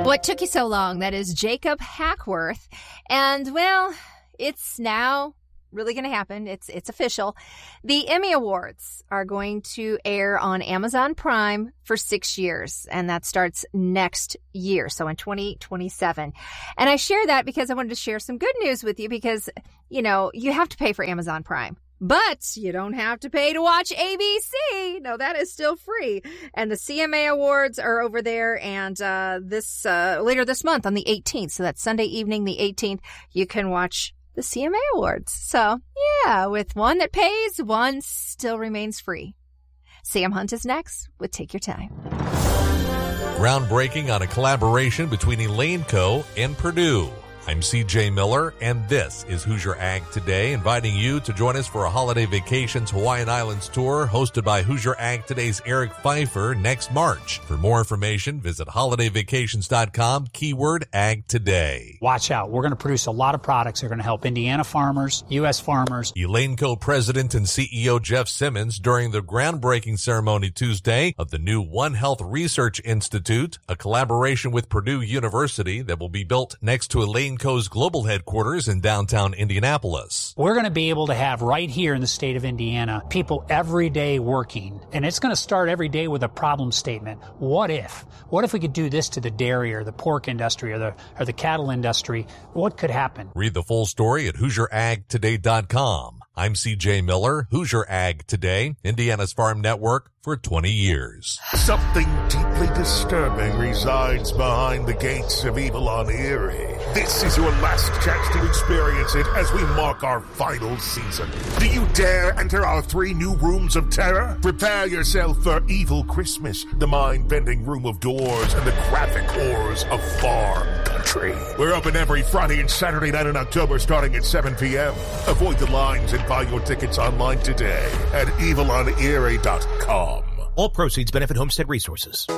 What took you so long? That is Jacob Hackworth. And, well, it's now really going to happen. It's official. The Emmy Awards are going to air on Amazon Prime for 6 years, and that starts next year, so in 2027. And I share that because I wanted to share some good news with you because, you know, you have to pay for Amazon Prime. But you don't have to pay to watch ABC. No, that is still free. And the CMA Awards are over there. And later this month on the 18th, so that's Sunday evening, the 18th, you can watch the CMA Awards. So, yeah, with one that pays, one still remains free. Sam Hunt is next with Take Your Time. Groundbreaking on a collaboration between Elaine Co. and Purdue. I'm CJ Miller, and this is Hoosier Ag Today, inviting you to join us for a Holiday Vacations Hawaiian Islands tour hosted by Hoosier Ag Today's Eric Pfeiffer next March. For more information, visit holidayvacations.com, keyword Ag Today. Watch out. We're going to produce a lot of products that are going to help Indiana farmers, U.S. farmers. Elaine Co. President and CEO Jeff Simmons during the groundbreaking ceremony Tuesday of the new One Health Research Institute, a collaboration with Purdue University that will be built next to Elaine Co.'s global headquarters in downtown Indianapolis. We're going to be able to have right here in the state of Indiana people every day working, and it's going to start every day with a problem statement. What if? What if we could do this to the dairy or the pork industry or the cattle industry? What could happen? Read the full story at HoosierAgToday.com. I'm CJ Miller, Hoosier Ag Today, Indiana's Farm Network for 20 years. Something deeply disturbing resides behind the gates of Evil on Erie. This is your last chance to experience it as we mark our final season. Do you dare enter our 3 new rooms of terror? Prepare yourself for Evil Christmas, the mind-bending room of doors, and the graphic horrors of Far Country. We're open every Friday and Saturday night in October starting at 7 p.m. Avoid the lines and buy your tickets online today at evilonerie.com. All proceeds benefit Homestead Resources.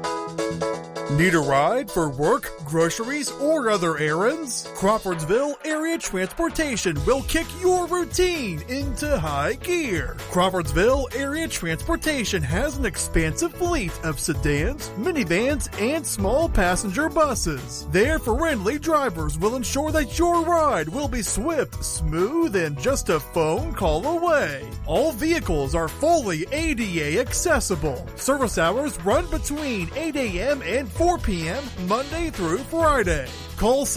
Need a ride for work, groceries, or other errands? Crawfordsville Area Transportation will kick your routine into high gear. Crawfordsville Area Transportation has an expansive fleet of sedans, minivans, and small passenger buses. Their friendly drivers will ensure that your ride will be swift, smooth, and just a phone call away. All vehicles are fully ADA accessible. Service hours run between 8 a.m. and 4 p.m. Monday through Friday. Call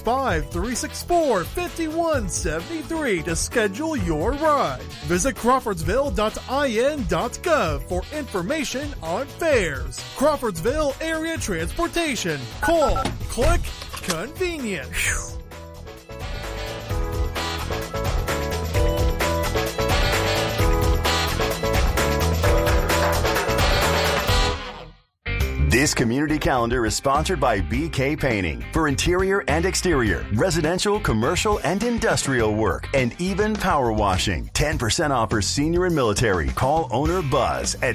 765-364-5173 to schedule your ride. Visit crawfordsville.in.gov for information on fares. Crawfordsville Area Transportation. Call, click, convenient. This community calendar is sponsored by BK Painting for interior and exterior, residential, commercial, and industrial work, and even power washing. 10% off for senior and military. Call owner Buzz at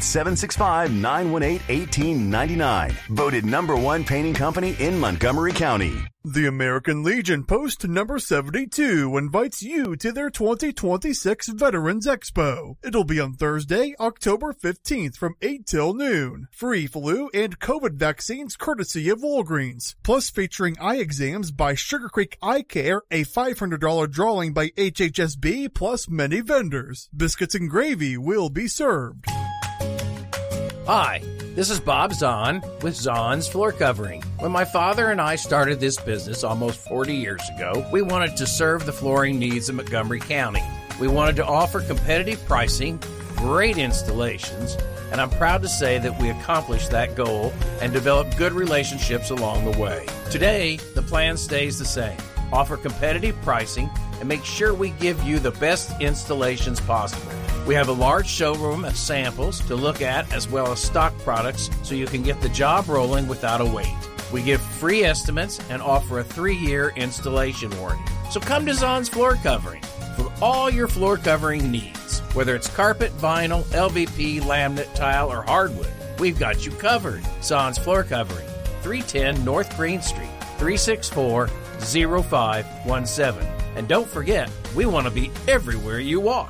765-918-1899. Voted #1 painting company in Montgomery County. The American Legion Post number 72 invites you to their 2026 Veterans Expo. It'll be on Thursday, October 15th from 8 till noon. Free flu and COVID vaccines courtesy of Walgreens. Plus featuring eye exams by Sugar Creek Eye Care, a $500 drawing by HHSB, plus many vendors. Biscuits and gravy will be served. Hi, this is Bob Zahn with Zahn's Floor Covering. When my father and I started this business almost 40 years ago, we wanted to serve the flooring needs of Montgomery County. We wanted to offer competitive pricing, great installations, and I'm proud to say that we accomplished that goal and developed good relationships along the way. Today, the plan stays the same. Offer competitive pricing and make sure we give you the best installations possible. We have a large showroom of samples to look at as well as stock products so you can get the job rolling without a wait. We give free estimates and offer a 3-year installation warranty. So come to Zahn's Floor Covering for all your floor covering needs. Whether it's carpet, vinyl, LVP, laminate, tile, or hardwood, we've got you covered. Zahn's Floor Covering, 310 North Green Street, 364-0517. And don't forget, we want to be everywhere you walk.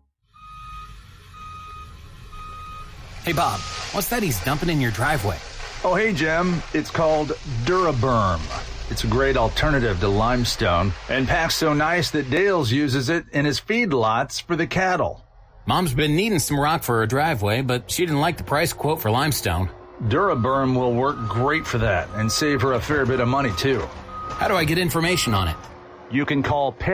Hey, Bob, what's that he's dumping in your driveway? Oh, hey, Jim. It's called Duraberm. It's a great alternative to limestone and packs so nice that Dales uses it in his feedlots for the cattle. Mom's been needing some rock for her driveway, but she didn't like the price quote for limestone. Duraberm will work great for that and save her a fair bit of money, too. How do I get information on it? You can call Perry